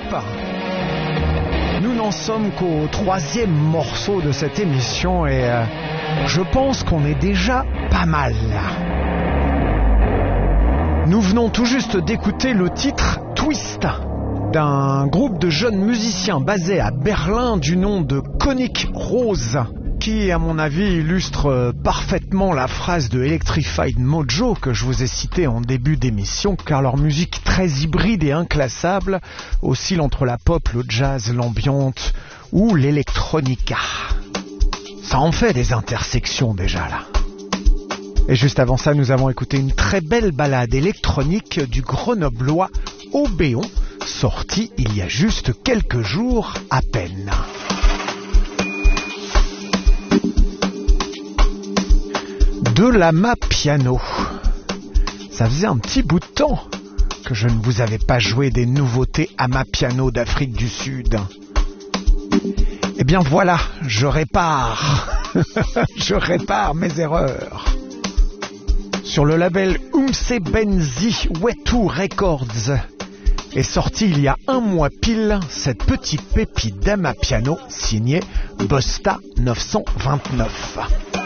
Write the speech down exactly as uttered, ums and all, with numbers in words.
Nous n'en sommes qu'au troisième morceau de cette émission et euh, je pense qu'on est déjà pas mal là. Nous venons tout juste d'écouter le titre Twist d'un groupe de jeunes musiciens basés à Berlin du nom de Conic Rose, qui à mon avis illustre parfaitement la phrase de Electrified Mojo que je vous ai citée en début d'émission, car leur musique très hybride et inclassable oscille entre la pop, le jazz, l'ambiante ou l'électronica. Ça en fait des intersections déjà là. Et juste avant ça, nous avons écouté une très belle ballade électronique du grenoblois Obéon, sortie il y a juste quelques jours à peine. De l'Amapiano. Ça faisait un petit bout de temps que je ne vous avais pas joué des nouveautés Amapiano d'Afrique du Sud. Eh bien voilà, je répare. je répare mes erreurs. Sur le label Umse Benzi Wetu Records est sorti il y a un mois pile cette petite pépite d'Amapiano signée Bosta neuf cent vingt-neuf.